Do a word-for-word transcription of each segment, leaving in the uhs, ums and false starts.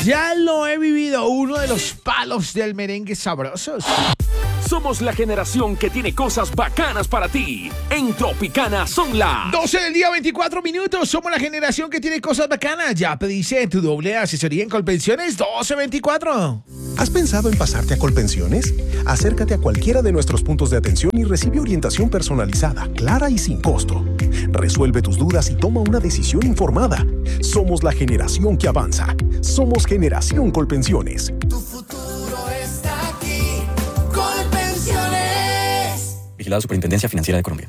Ya lo he vivido, uno de los palos del merengue sabrosos. Somos la generación que tiene cosas bacanas para ti. En Tropicana son las doce del día, veinticuatro minutos. Somos la generación que tiene cosas bacanas. Ya pediste tu doble asesoría en Colpensiones doce veinticuatro. ¿Has pensado en pasarte a Colpensiones? Acércate a cualquiera de nuestros puntos de atención y recibe orientación personalizada, clara y sin costo. Resuelve tus dudas y toma una decisión informada. Somos la generación que avanza. Somos Generación Colpensiones. Tu futuro está aquí. Colpensiones. Vigilado Superintendencia Financiera de Colombia.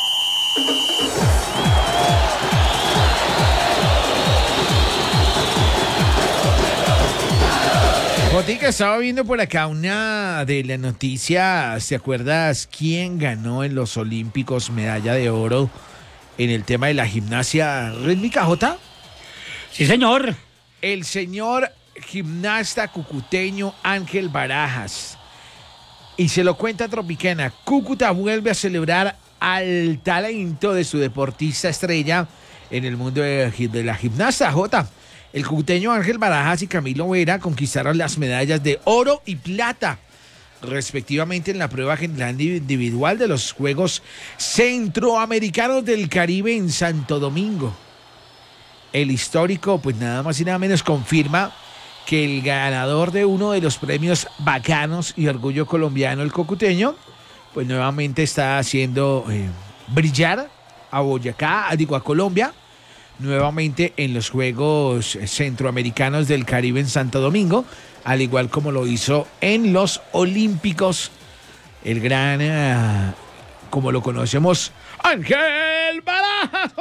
Botica, estaba viendo por acá una de las noticias. ¿Te acuerdas quién ganó en los Olímpicos medalla de oro en el tema de la gimnasia rítmica, Jota? Sí, señor. El señor gimnasta cucuteño Ángel Barajas. Y se lo cuenta Tropicana. Cúcuta vuelve a celebrar al talento de su deportista estrella en el mundo de, de la gimnasia, Jota. El cucuteño Ángel Barajas y Camilo Vera conquistaron las medallas de oro y plata, respectivamente, en la prueba general individual de los Juegos Centroamericanos del Caribe en Santo Domingo. El histórico, pues nada más y nada menos, confirma que el ganador de uno de los premios bacanos y orgullo colombiano, el cucuteño, pues nuevamente está haciendo eh, brillar a Boyacá, digo a Colombia, nuevamente en los Juegos Centroamericanos del Caribe en Santo Domingo, al igual como lo hizo en los Olímpicos, el gran, uh, como lo conocemos, Ángel Barajas,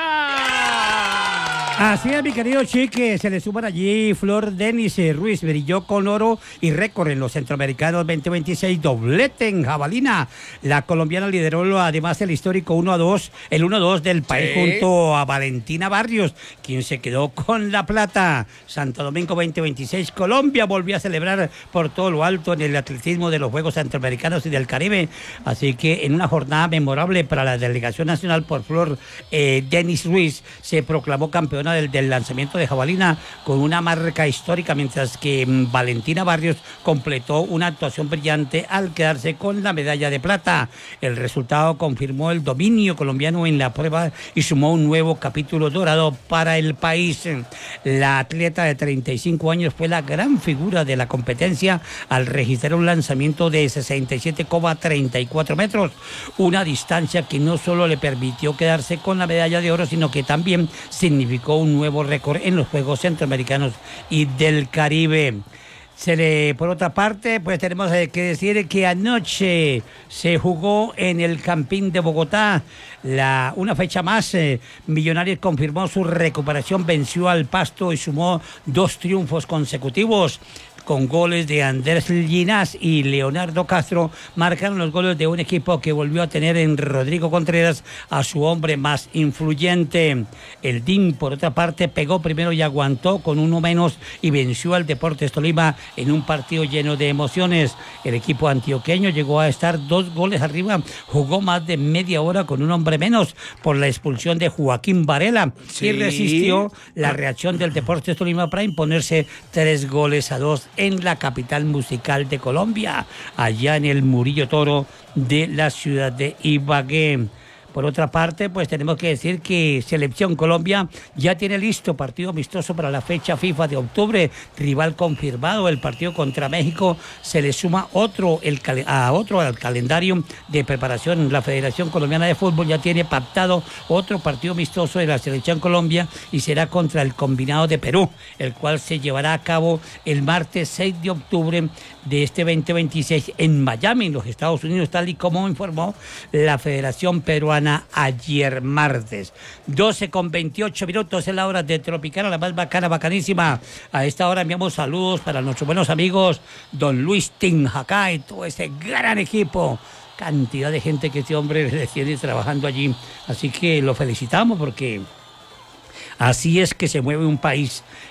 Botica. Así es, mi querido Chique, se le suman allí Flor Denis Ruiz, brilló con oro y récord en los Centroamericanos veinte veintiséis, doblete en jabalina. La colombiana lideró además el histórico uno a dos, el uno a dos del país, sí, junto a Valentina Barrios, quien se quedó con la plata. Santo Domingo veinte veintiséis, Colombia volvió a celebrar por todo lo alto en el atletismo de los Juegos Centroamericanos y del Caribe, así que en una jornada memorable para la delegación nacional por Flor eh, Denis Ruiz, se proclamó campeona Del, del lanzamiento de jabalina con una marca histórica, mientras que Valentina Barrios completó una actuación brillante al quedarse con la medalla de plata. El resultado confirmó el dominio colombiano en la prueba y sumó un nuevo capítulo dorado para el país. La atleta de treinta y cinco años fue la gran figura de la competencia al registrar un lanzamiento de sesenta y siete coma treinta y cuatro metros, una distancia que no solo le permitió quedarse con la medalla de oro, sino que también significó un nuevo récord en los Juegos Centroamericanos y del Caribe. Se le, por otra parte, pues tenemos que decir que anoche se jugó en el Campín de Bogotá la, una fecha más. Eh, Millonarios confirmó su recuperación, venció al Pasto y sumó dos triunfos consecutivos. Con goles de Andrés Ginás y Leonardo Castro, marcaron los goles de un equipo que volvió a tener en Rodrigo Contreras a su hombre más influyente. El D I M, por otra parte, pegó primero y aguantó con uno menos y venció al Deportes Tolima en un partido lleno de emociones. El equipo antioqueño llegó a estar dos goles arriba, jugó más de media hora con un hombre menos por la expulsión de Joaquín Varela, sí, y resistió la reacción del Deportes Tolima para imponerse tres goles a dos en la capital musical de Colombia, allá en el Murillo Toro de la ciudad de Ibagué. Por otra parte, pues tenemos que decir que Selección Colombia ya tiene listo partido amistoso para la fecha FIFA de octubre, rival confirmado. El partido contra México se le suma otro el, a otro al calendario de preparación. La Federación Colombiana de Fútbol ya tiene pactado otro partido amistoso de la Selección Colombia y será contra el combinado de Perú, el cual se llevará a cabo el martes seis de octubre de este veinte veintiséis en Miami, en los Estados Unidos, tal y como informó la Federación Peruana ayer martes. doce con veintiocho minutos en la hora de Tropicana, la más bacana, bacanísima. A esta hora enviamos saludos para nuestros buenos amigos don Luis Tinjacá y todo ese gran equipo. Cantidad de gente que este hombre le tiene trabajando allí. Así que lo felicitamos porque así es que se mueve un país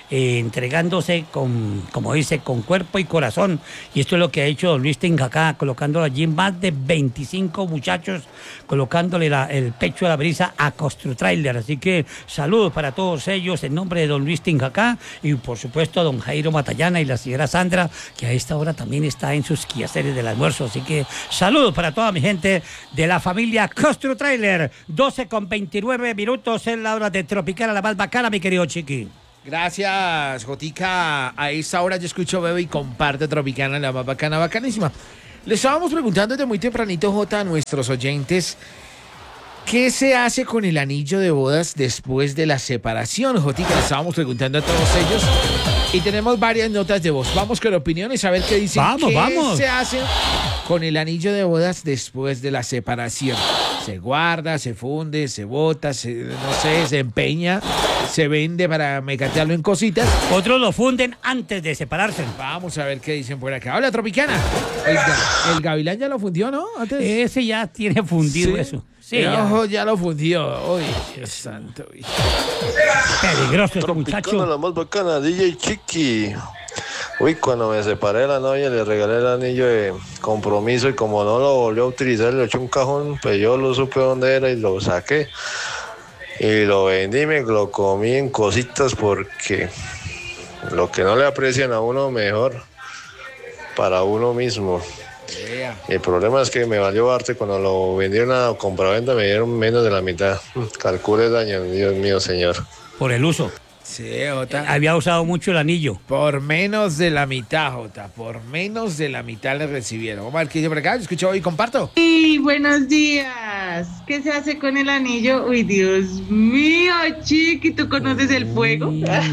eh, entregándose con, como dice, con cuerpo y corazón. Y esto es lo que ha hecho don Luis Tengacá, colocando allí más de veinticinco muchachos, colocándole la, el pecho a la brisa a Construtrailer. Así que saludos para todos ellos en nombre de don Luis Tengacá y por supuesto a don Jairo Matallana y la señora Sandra, que a esta hora también está en sus quehaceres del almuerzo. Así que saludos para toda mi gente de la familia Construtrailer. doce con veintinueve minutos en la hora de Tropicana, la más bacana, mi querido Chiqui. Gracias, Jotica. A esta hora yo escucho Bebe y comparte Tropicana, la más bacana, bacanísima. Le estábamos preguntando desde muy tempranito, Jota, a nuestros oyentes, ¿qué se hace con el anillo de bodas después de la separación? Jotica, le estábamos preguntando a todos ellos y tenemos varias notas de voz. Vamos con opiniones a ver qué dicen. Vamos, ¿Qué vamos. se hace con el anillo de bodas después de la separación? Se guarda, se funde, se bota, se, no sé, se empeña, se vende para mecatearlo en cositas. Otros lo funden antes de separarse. Vamos a ver qué dicen por acá. Hola, Tropicana. Oiga, el Gavilán ya lo fundió, ¿no? Antes. Ese ya tiene fundido Sí. eso. Sí, El ya. ojo ya lo fundió. Uy, Dios santo. Uy. Peligroso este Tropicana, muchacho. la más bacana, D J Chiqui. Uy, cuando me separé de la novia le regalé el anillo de compromiso y como no lo volvió a utilizar, le eché un cajón, pues yo lo supe dónde era y lo saqué. Y lo vendí, me lo comí en cositas porque lo que no le aprecian a uno mejor para uno mismo. Yeah. El problema es que me valió arte cuando lo vendieron a compraventa, me dieron menos de la mitad. Calcule el daño, Dios mío, señor. Por el uso. Sí, Jota. Había usado mucho el anillo. Por menos de la mitad, Jota. Por menos de la mitad le recibieron. Vamos a ver qué dice por acá. Yo escucho y comparto. Sí, buenos días. ¿Qué se hace con el anillo? Uy, Dios mío, Chiqui, ¿tú conoces el fuego?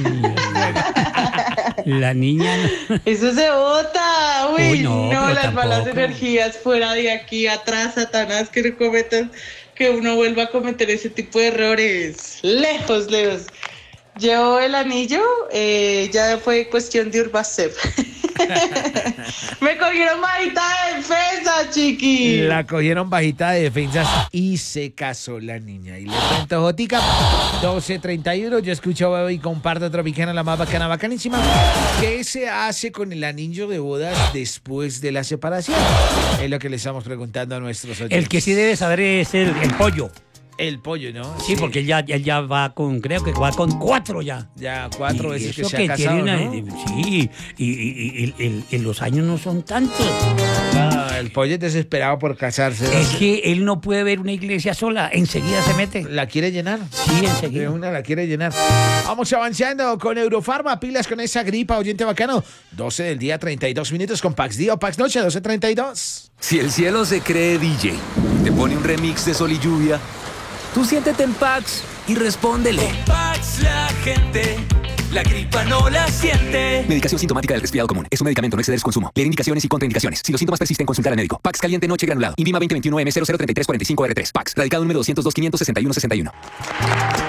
La niña. no- Eso se bota. Uy, Uy, no, no, pero las malas tampoco. energías fuera de aquí, atrás, Satanás, que no cometan, que uno vuelva a cometer ese tipo de errores. Lejos, lejos. Yo el anillo, eh, ya fue cuestión de Urbacep. Me cogieron bajita de defensa, Chiqui. La cogieron bajita de defensas y se casó la niña. Y le cuento, Jotica, doce treinta y uno. Yo escucho Bebe y comparto Tropicana, la más bacana, bacanísima. ¿Qué se hace con el anillo de bodas después de la separación? Es lo que le estamos preguntando a nuestros oyentes. El que sí debe saber es el, el pollo. El pollo, ¿no? Sí, porque él ya, él ya va con, creo que va con cuatro ya. Ya cuatro Y veces que eso se ha casado, tiene una- ¿no? Sí, y, y- y- y- y los años no son tantos. Ah, el pollo es desesperado por casarse. ¿no? Es que él no puede ver una iglesia sola, enseguida se mete. ¿La quiere llenar? Sí, De enseguida. una la quiere llenar. Vamos avanzando con Eurofarma, pilas con esa gripa, oyente bacano. doce del día, treinta y dos minutos con Pax Día o Pax Noche, doce treinta y dos. Si el cielo se cree D J, te pone un remix de Sol y Lluvia, tú siéntete en Pax y respóndele. Pax la gente, la gripa no la siente. Medicación sintomática del resfriado común. Es un medicamento, no exceder su consumo. Leer indicaciones y contraindicaciones. Si los síntomas persisten, consultar al médico. Pax caliente noche granulado. Invima veinte veintiuno M cero cero treinta y tres cuarenta y cinco R tres. Pax. Radicado número doscientos dos, quinientos sesenta y uno sesenta y uno.